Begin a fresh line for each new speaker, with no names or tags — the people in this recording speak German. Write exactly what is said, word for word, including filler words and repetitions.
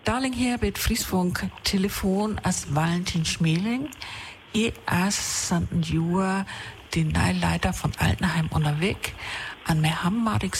Darling hier mit Friesfunk Telefon als Valentin Schmeling. Ich als Santen Jura, den Leiter von Altenheim unterwegs. An mir haben